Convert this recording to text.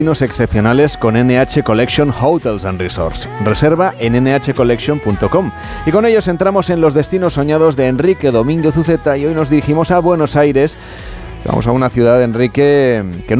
Destinos excepcionales con NH Collection Hotels and Resorts. Reserva en nhcollection.com. Y con ellos entramos en los destinos soñados de Enrique Domínguez Uceta y hoy nos dirigimos a Buenos Aires. Vamos a una ciudad, Enrique, que